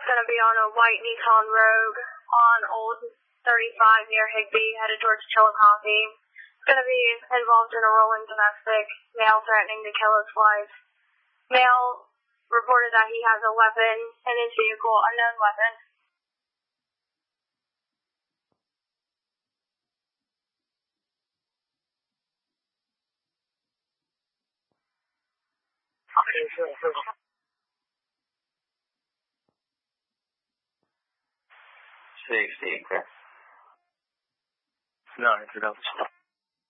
is going to be on a white Nissan Rogue on Old 35 near Higbee, headed towards Chillicothe. It's going to be involved in a rolling domestic, male threatening to kill his wife. Male reported that he has a weapon in his vehicle, unknown weapon. Okay, sure. Safety, correct? No, it's about